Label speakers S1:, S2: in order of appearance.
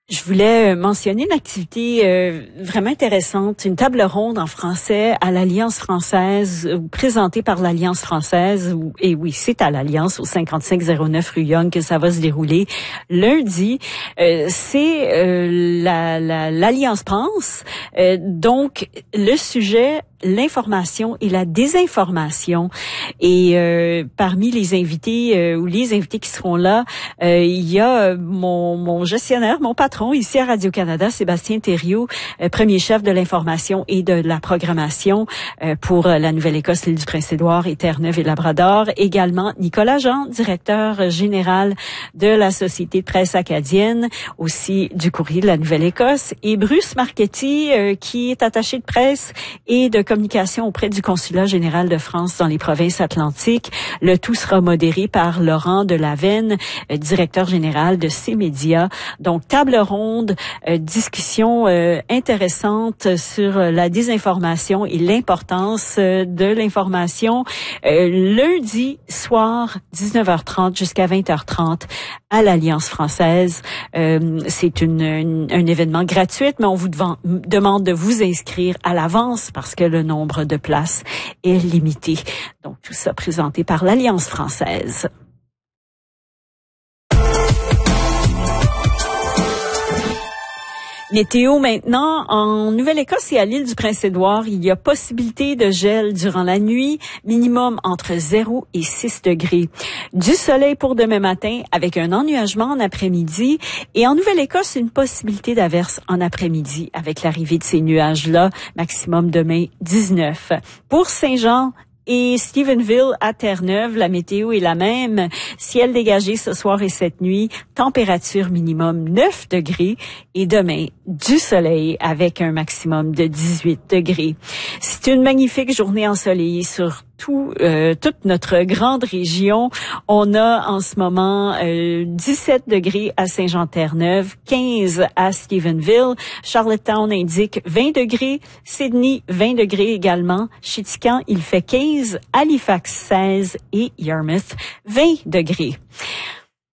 S1: Je voulais mentionner une activité vraiment intéressante, une table ronde en français à l'Alliance française, présentée par l'Alliance française. Et oui, c'est à l'Alliance, au 5509 rue Young, que ça va se dérouler lundi. C'est l'Alliance pense. Donc, le sujet, l'information et la désinformation. Et parmi les invités ou les invités qui seront là, il y a mon gestionnaire, mon patron ici à Radio-Canada, Sébastien Thériault, premier chef de l'information et de la programmation pour la Nouvelle-Écosse, l'île du Prince-Édouard et Terre-Neuve et Labrador. Également Nicolas Jean, directeur général de la Société de presse acadienne, aussi du Courrier de la Nouvelle-Écosse, et Bruce Marchetti, qui est attaché de presse et de communication auprès du Consulat général de France dans les provinces atlantiques. Le tout sera modéré par Laurent Delavenne, directeur général de C-Média. Donc, table ronde, discussion intéressante sur la désinformation et l'importance de l'information. Lundi soir, 19h30 jusqu'à 20h30 à l'Alliance française. C'est un événement gratuit, mais on vous demande de vous inscrire à l'avance parce que le nombre de places est limité. Donc, tout ça présenté par l'Alliance française. Météo maintenant, en Nouvelle-Écosse et à l'île du Prince-Édouard, il y a possibilité de gel durant la nuit, minimum entre 0 et 6 degrés. Du soleil pour demain matin avec un ennuagement en après-midi et en Nouvelle-Écosse, une possibilité d'averse en après-midi avec l'arrivée de ces nuages-là, maximum demain 19. Pour Saint-Jean et Stephenville à Terre-Neuve, la météo est la même. Ciel dégagé ce soir et cette nuit. Température minimum 9 degrés. Et demain, du soleil avec un maximum de 18 degrés. C'est une magnifique journée ensoleillée sur toute notre grande région. On a en ce moment 17 degrés à Saint-Jean-Terre-Neuve, 15 à Stephenville. Charlottetown indique 20 degrés. Sydney, 20 degrés également. Chitican, il fait 15. Halifax, 16. Et Yarmouth, 20 degrés.